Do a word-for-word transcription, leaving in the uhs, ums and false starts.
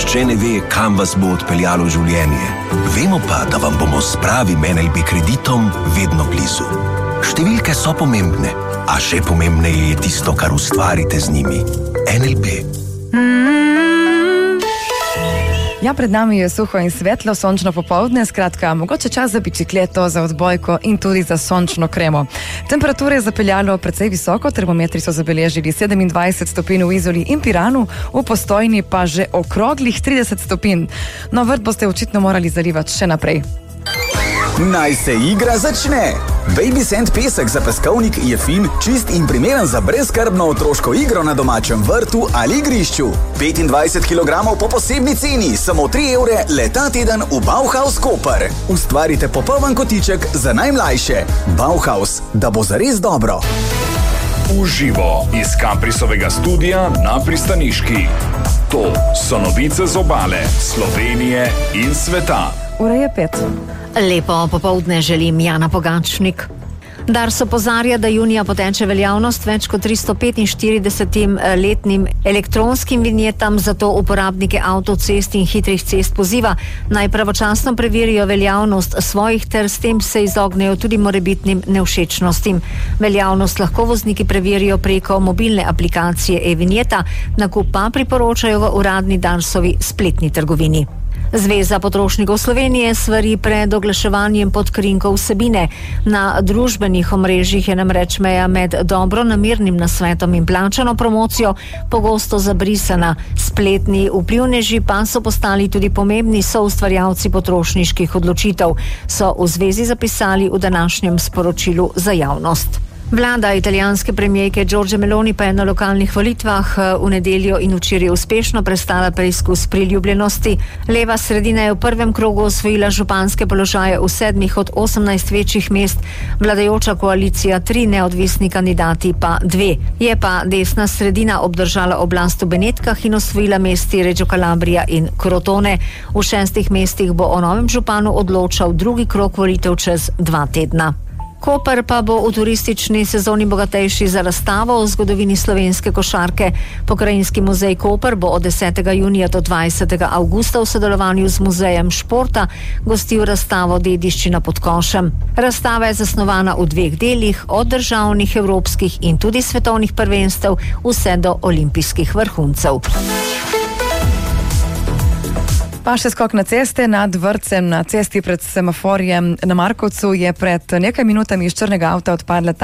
nihče ne ve, kam vas bo odpeljalo življenje. Vemo pa, da vam bomo s pravim N L B kreditom vedno blizu. Številke so pomembne, a še pomembneje je tisto, kar ustvarite z njimi. N L B. Ja, pred nami je suho in svetlo, sončno popoldne, skratka, mogoče čas za bicikleto, za odbojko in tudi za sončno kremo. Temperature je zapeljalo precej visoko, termometri so zabeležili sedemindvajset stopinj v Izoli in Piranu, v Postojni pa že okroglih trideset stopinj. No, vrt boste očitno morali zalivati še naprej. Naj se igra začne! Baby Sand pesek za peskovnik je fin, čist in primeren za brezskrbno otroško igro na domačem vrtu ali igrišču. petindvajset kilogramov po posebni ceni, samo tri evre le ta teden v Bauhaus Koper. Ustvarite popoln kotiček za najmlajše. Bauhaus, da bo zares dobro. Uživo iz Kaprisovega studia na Pristaniški. To so novice z obale, Slovenije in sveta. Ura je pet. Lepo popoldne želim, Jana Pogačnik. Dars opozarja, da junija poteče veljavnost več kot tristo petinštiridesetim letnim elektronskim vinjetam, zato uporabnike avtocest in hitrih cest poziva, naj pravočasno preverijo veljavnost svojih ter s tem se izognejo tudi morebitnim nevšečnostim. Veljavnost lahko vozniki preverijo preko mobilne aplikacije e-vinjeta, nakup pa priporočajo v uradni Darsovi spletni trgovini. Zveza potrošnikov Slovenije svari pred oglaševanjem pod krinko vsebine. Na družbenih omrežjih je namreč meja med dobro namernim nasvetom in plačano promocijo pogosto zabrisana. Spletni vplivneži pa so postali tudi pomembni soustvarjalci potrošniških odločitev, so v zvezi zapisali v današnjem sporočilu za javnost. Vlada italijanske premijerke Giorgie Meloni pa je na lokalnih volitvah v nedeljo in včeraj uspešno prestala preizkus priljubljenosti. Leva sredina je v prvem krogu osvojila županske položaje v sedmih od osemnajst večjih mest, vladajoča koalicija tri, neodvisni kandidati pa dve. Je pa desna sredina obdržala oblast v Benetkah in osvojila mesti Reggio Calabria in Crotone. V šestih mestih bo o novem županu odločal drugi krog volitev čez dva tedna. Koper pa bo v turistični sezoni bogatejši za razstavo o zgodovini slovenske košarke. Pokrajinski muzej Koper bo od desetega junija do dvajsetega avgusta v sodelovanju z muzejem športa gostil razstavo Dediščina pod košem. Razstava je zasnovana v dveh delih, od državnih, evropskih in tudi svetovnih prvenstev vse do olimpijskih vrhuncev. Pa še skok na ceste. Nad vrtcem na cesti pred semaforjem na Markovcu je pred nekaj minutami iz črnega avta odpadla